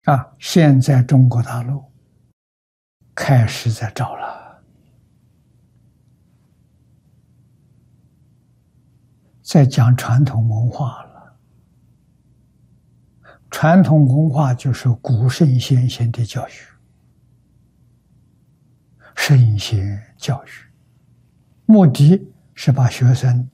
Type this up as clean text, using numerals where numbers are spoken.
现在中国大陆开始在找了，在讲传统文化了。传统文化就是古圣先贤的教育，圣贤教育，目的是把学生